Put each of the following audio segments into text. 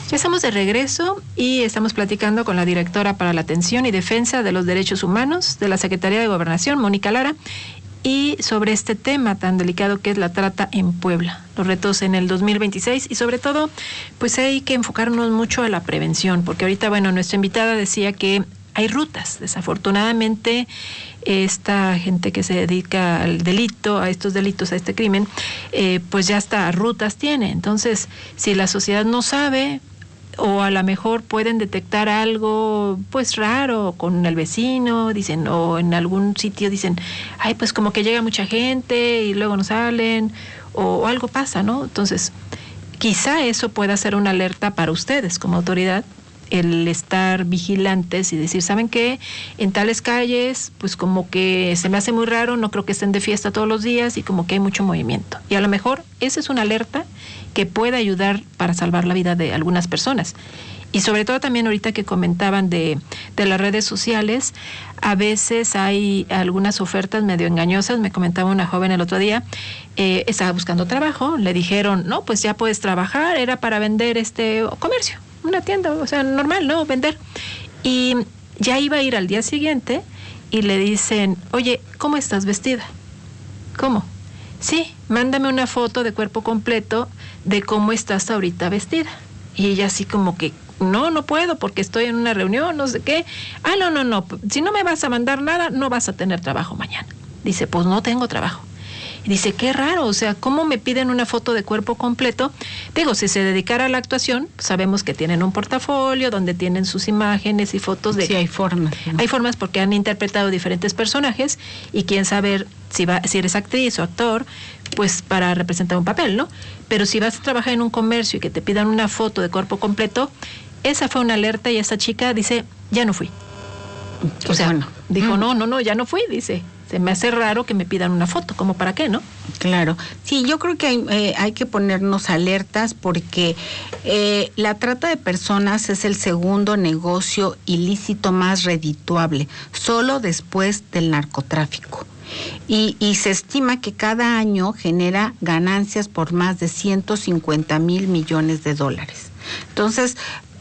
Ya estamos de regreso y estamos platicando con la directora para la atención y defensa de los derechos humanos de la Secretaría de Gobernación, Mónica Lara, y sobre este tema tan delicado que es la trata en Puebla, los retos en el 2026 y sobre todo, pues hay que enfocarnos mucho a la prevención, porque ahorita, bueno, nuestra invitada decía que hay rutas, desafortunadamente esta gente que se dedica al delito, a estos delitos, a este crimen, pues ya hasta rutas tiene. Entonces, si la sociedad no sabe, o a lo mejor pueden detectar algo pues raro con el vecino, dicen, o en algún sitio dicen, ay, pues como que llega mucha gente y luego no salen, o algo pasa, ¿no? Entonces, quizá eso pueda ser una alerta para ustedes como autoridad, el estar vigilantes y decir, ¿saben qué? En tales calles, pues como que se me hace muy raro, no creo que estén de fiesta todos los días y como que hay mucho movimiento. Y a lo mejor esa es una alerta que puede ayudar para salvar la vida de algunas personas. Y sobre todo también ahorita que comentaban de las redes sociales, a veces hay algunas ofertas medio engañosas. Me comentaba una joven el otro día, estaba buscando trabajo, le dijeron, no, pues ya puedes trabajar, era para vender comercio, una tienda, o sea, normal, ¿no? Vender. Y ya iba a ir al día siguiente y le dicen, oye, ¿cómo estás vestida? ¿Cómo? Sí, mándame una foto de cuerpo completo de cómo estás ahorita vestida. Y ella así como que, no puedo porque estoy en una reunión, no sé qué. No, si no me vas a mandar nada, no vas a tener trabajo mañana. Dice, pues no tengo trabajo. Y dice, qué raro, o sea, ¿cómo me piden una foto de cuerpo completo? Digo, si se dedicara a la actuación, sabemos que tienen un portafolio donde tienen sus imágenes y fotos de... Sí, hay formas. ¿No? Hay formas porque han interpretado diferentes personajes y quieren saber si eres actriz o actor, pues para representar un papel, ¿no? Pero si vas a trabajar en un comercio y que te pidan una foto de cuerpo completo, esa fue una alerta y esa chica dice, ya no fui. O sea, bueno, dijo, no, ya no fui, dice. Se me hace raro que me pidan una foto, ¿como para qué, no? Claro, sí, yo creo que hay que ponernos alertas porque la trata de personas es el segundo negocio ilícito más redituable, solo después del narcotráfico. Y se estima que cada año genera ganancias por más de 150 mil millones de dólares. Entonces,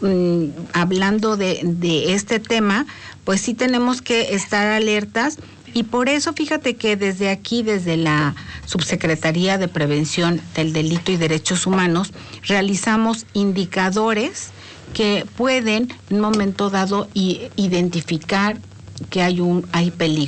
hablando de este tema, pues sí tenemos que estar alertas. Y por eso, fíjate que desde aquí, desde la Subsecretaría de Prevención del Delito y Derechos Humanos, realizamos indicadores que pueden, en un momento dado, identificar que hay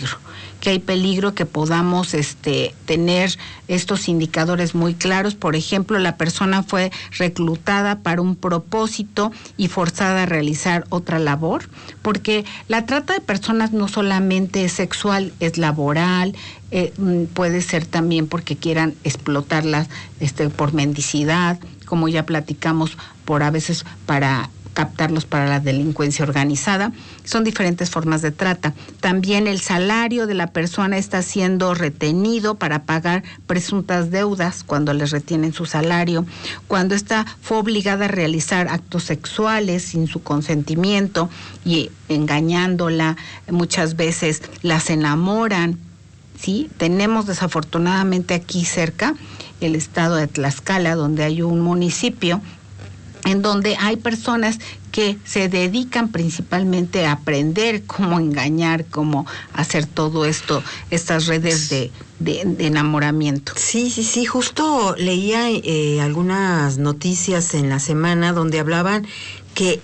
peligro, que podamos tener estos indicadores muy claros. Por ejemplo, la persona fue reclutada para un propósito y forzada a realizar otra labor, porque la trata de personas no solamente es sexual, es laboral, puede ser también porque quieran explotarlas por mendicidad, como ya platicamos, a veces para captarlos para la delincuencia organizada. Son diferentes formas de trata. También el salario de la persona está siendo retenido para pagar presuntas deudas cuando les retienen su salario, cuando esta fue obligada a realizar actos sexuales sin su consentimiento y engañándola, muchas veces las enamoran. Sí, tenemos desafortunadamente aquí cerca el estado de Tlaxcala, donde hay un municipio en donde hay personas que se dedican principalmente a aprender cómo engañar, cómo hacer todo esto, estas redes de enamoramiento. Sí, justo leía algunas noticias en la semana donde hablaban que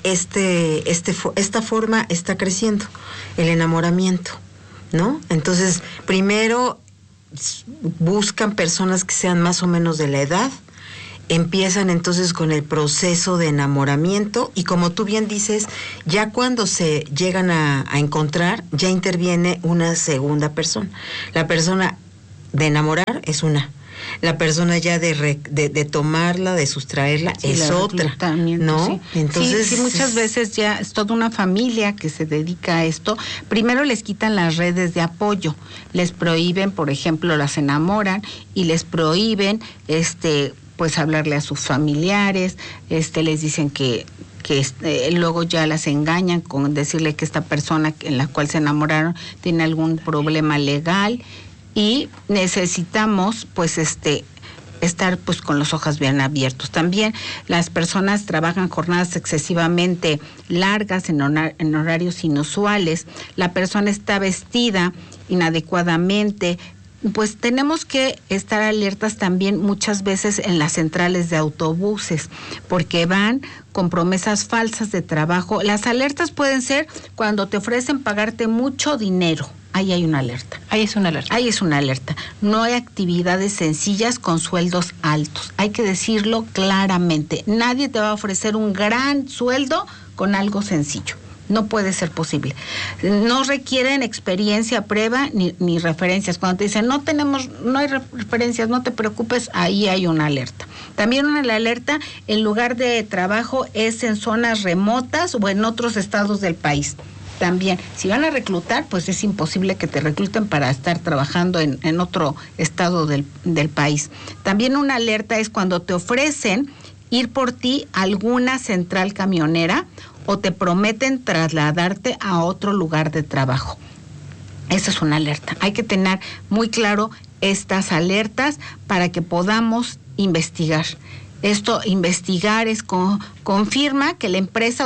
esta forma está creciendo, el enamoramiento, ¿no? Entonces, primero buscan personas que sean más o menos de la edad. Empiezan entonces con el proceso de enamoramiento y como tú bien dices, ya cuando se llegan a encontrar, ya interviene una segunda persona. La persona de enamorar es una. La persona ya de tomarla, de sustraerla, sí, es otra, ¿no? Sí. Entonces, sí, muchas veces ya es toda una familia que se dedica a esto. Primero les quitan las redes de apoyo, les prohíben, por ejemplo, las enamoran y les prohíben, pues hablarle a sus familiares, les dicen que luego ya las engañan con decirle que esta persona en la cual se enamoraron tiene algún problema legal y necesitamos pues estar pues con los ojos bien abiertos. También las personas trabajan jornadas excesivamente largas en horarios inusuales, la persona está vestida inadecuadamente, pues tenemos que estar alertas también muchas veces en las centrales de autobuses, porque van con promesas falsas de trabajo. Las alertas pueden ser cuando te ofrecen pagarte mucho dinero. Ahí hay una alerta. Ahí es una alerta. Ahí es una alerta. No hay actividades sencillas con sueldos altos. Hay que decirlo claramente. Nadie te va a ofrecer un gran sueldo con algo sencillo. No puede ser posible. No requieren experiencia, prueba ni referencias. Cuando te dicen no hay referencias, no te preocupes, ahí hay una alerta. También una alerta, el lugar de trabajo es en zonas remotas o en otros estados del país. También, si van a reclutar, pues es imposible que te recluten para estar trabajando en otro estado del país. También una alerta es cuando te ofrecen ir por ti a alguna central camionera o te prometen trasladarte a otro lugar de trabajo. Esa es una alerta. Hay que tener muy claro estas alertas para que podamos investigar. Esto, investigar es confirma que la empresa,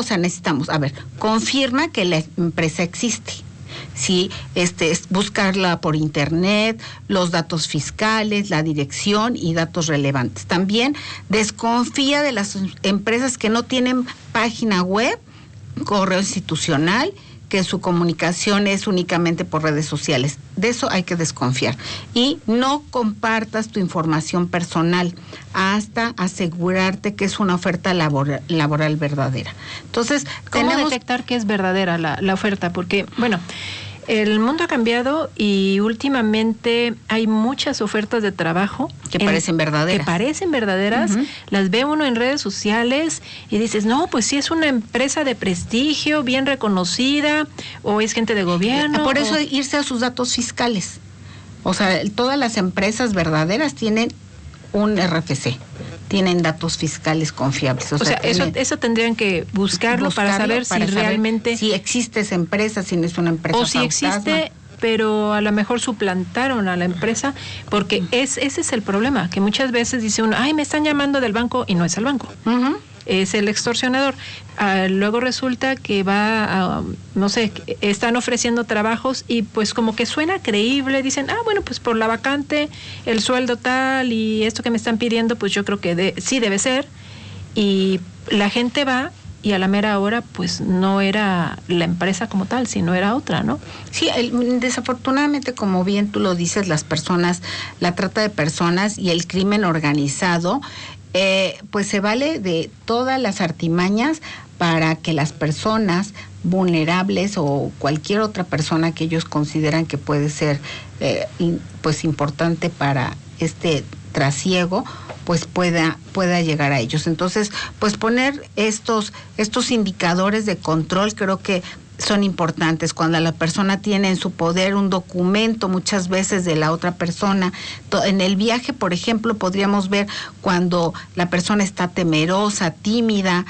confirma que la empresa existe. Sí, es buscarla por internet, los datos fiscales, la dirección y datos relevantes. También desconfía de las empresas que no tienen página web, correo institucional, que su comunicación es únicamente por redes sociales. De eso hay que desconfiar. Y no compartas tu información personal hasta asegurarte que es una oferta laboral verdadera. Entonces, ¿cómo detectar que es verdadera la oferta? Porque, bueno, el mundo ha cambiado y últimamente hay muchas ofertas de trabajo que parecen verdaderas. Uh-huh. Las ve uno en redes sociales y dices, no, pues sí es una empresa de prestigio, bien reconocida, o es gente de gobierno. Por eso irse a sus datos fiscales. O sea, todas las empresas verdaderas tienen un RFC, tienen datos fiscales confiables. O sea eso tendrían que buscarlo para saber si realmente... Si existe esa empresa, si no es una empresa o si fantasma. Existe, pero a lo mejor suplantaron a la empresa, porque ese es el problema, que muchas veces dice uno, ay, me están llamando del banco, y no es el banco. Uh-huh. Es el extorsionador. Luego resulta que están ofreciendo trabajos y pues como que suena creíble, dicen, bueno, pues por la vacante, el sueldo tal y esto que me están pidiendo, pues yo creo que sí debe ser. Y la gente va y a la mera hora pues no era la empresa como tal, sino era otra, ¿no? Sí, desafortunadamente, como bien tú lo dices, las personas, la trata de personas y el crimen organizado, pues se vale de todas las artimañas para que las personas vulnerables o cualquier otra persona que ellos consideran que puede ser pues importante para este trasiego, pues pueda llegar a ellos. Entonces, pues poner estos indicadores de control creo que son importantes. Cuando la persona tiene en su poder un documento muchas veces de la otra persona, en el viaje, por ejemplo, podríamos ver cuando la persona está temerosa, tímida,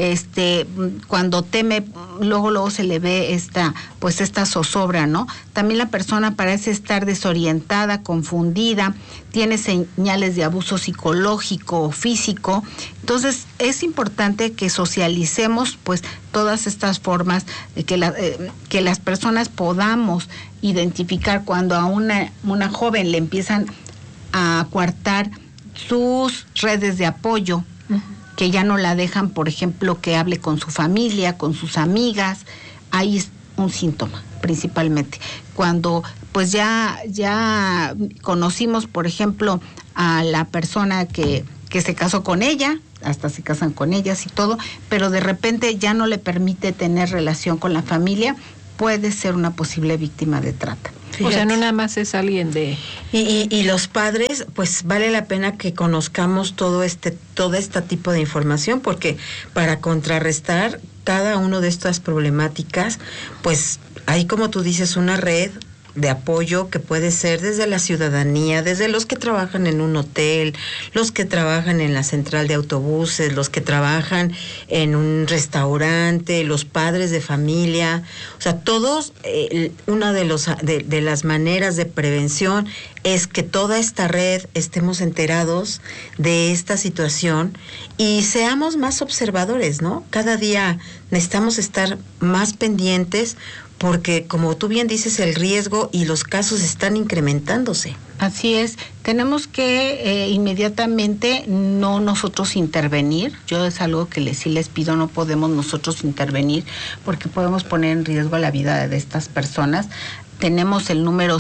cuando teme, luego se le ve esta zozobra, ¿no? También la persona parece estar desorientada, confundida, tiene señales de abuso psicológico o físico. Entonces, es importante que socialicemos pues todas estas formas de que las personas podamos identificar cuando a una joven le empiezan a coartar sus redes de apoyo. Uh-huh. Que ya no la dejan, por ejemplo, que hable con su familia, con sus amigas. Ahí es un síntoma, principalmente. Cuando pues ya conocimos, por ejemplo, a la persona que se casó con ella, hasta se casan con ellas y todo, pero de repente ya no le permite tener relación con la familia, puede ser una posible víctima de trata. Fíjate. O sea, no nada más es alguien de... Y los padres, pues vale la pena que conozcamos todo este tipo de información, porque para contrarrestar cada una de estas problemáticas, pues hay, como tú dices, una red de apoyo que puede ser desde la ciudadanía, desde los que trabajan en un hotel, los que trabajan en la central de autobuses, los que trabajan en un restaurante, los padres de familia, o sea, todos, una de las maneras de prevención es que toda esta red estemos enterados de esta situación y seamos más observadores, ¿no? Cada día necesitamos estar más pendientes porque, como tú bien dices, el riesgo y los casos están incrementándose. Así es, tenemos que inmediatamente no nosotros intervenir. Yo es algo que sí les pido, no podemos nosotros intervenir porque podemos poner en riesgo la vida de estas personas. Tenemos el número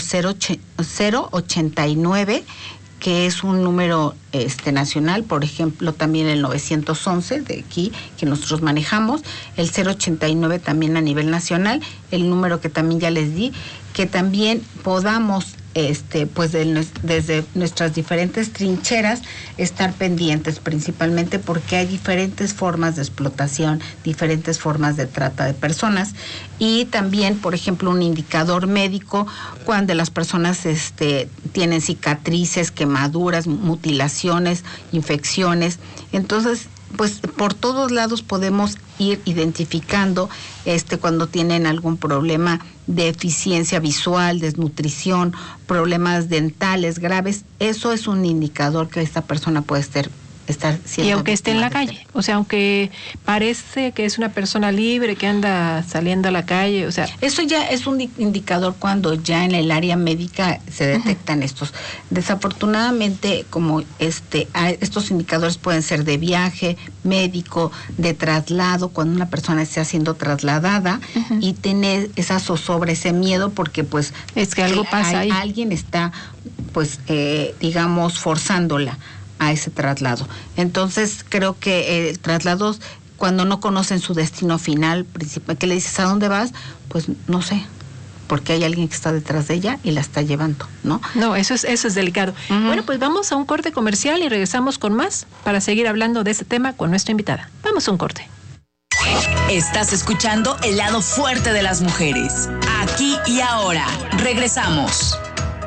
089, que es un número nacional, por ejemplo, también el 911 de aquí, que nosotros manejamos, el 089 también a nivel nacional, el número que también ya les di, que también podamos pues desde nuestras diferentes trincheras estar pendientes, principalmente porque hay diferentes formas de explotación, diferentes formas de trata de personas, y también, por ejemplo, un indicador médico cuando las personas tienen cicatrices, quemaduras, mutilaciones, infecciones. Entonces, pues por todos lados podemos ir identificando cuando tienen algún problema de deficiencia visual, desnutrición, problemas dentales graves. Eso es un indicador que esta persona puede estar siendo. Y aunque esté en la calle, o sea, aunque parece que es una persona libre que anda saliendo a la calle, o sea, eso ya es un indicador cuando ya en el área médica se detectan estos. Desafortunadamente, como estos indicadores pueden ser de viaje, médico, de traslado, cuando una persona esté siendo trasladada y tiene esa zozobra, ese miedo, porque pues es que algo pasa ahí. Alguien está, pues, digamos, forzándola a ese traslado. Entonces, creo que traslados, cuando no conocen su destino final, principal, que le dices, ¿a dónde vas? Pues no sé, porque hay alguien que está detrás de ella y la está llevando, ¿no? No, eso es delicado. Bueno, pues vamos a un corte comercial y regresamos con más para seguir hablando de este tema con nuestra invitada. Vamos a un corte. Estás escuchando El lado fuerte de las mujeres. Aquí y ahora. Regresamos.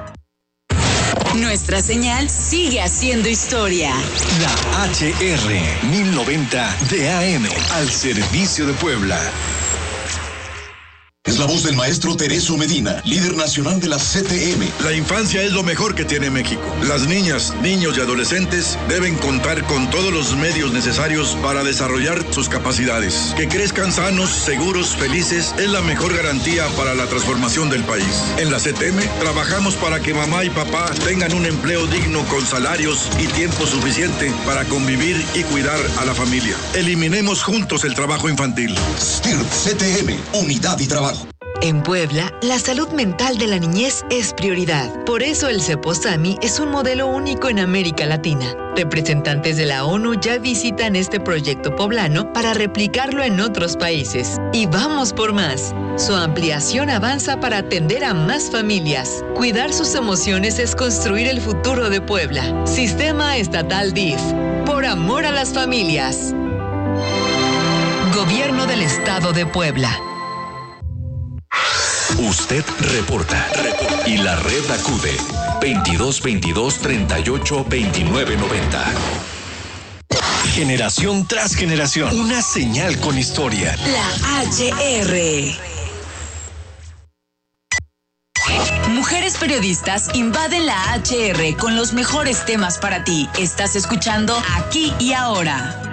Nuestra señal sigue haciendo historia. La HR 1090 de AM al servicio de Puebla. Es la voz del maestro Tereso Medina, líder nacional de la CTM. La infancia es lo mejor que tiene México. Las niñas, niños y adolescentes deben contar con todos los medios necesarios para desarrollar sus capacidades. Que crezcan sanos, seguros, felices es la mejor garantía para la transformación del país. En la CTM trabajamos para que mamá y papá tengan un empleo digno con salarios y tiempo suficiente para convivir y cuidar a la familia. Eliminemos juntos el trabajo infantil. STIRP CTM, Unidad y Trabajo. En Puebla, la salud mental de la niñez es prioridad. Por eso el CEPOSAMI es un modelo único en América Latina. Representantes de la ONU ya visitan este proyecto poblano para replicarlo en otros países. Y vamos por más. Su ampliación avanza para atender a más familias. Cuidar sus emociones es construir el futuro de Puebla. Sistema Estatal DIF. Por amor a las familias. Gobierno del Estado de Puebla. Usted reporta. Y la red acude. 2222 38 29 90. Generación tras generación. Una señal con historia. La HR. Mujeres periodistas invaden la HR con los mejores temas para ti. Estás escuchando Aquí y Ahora.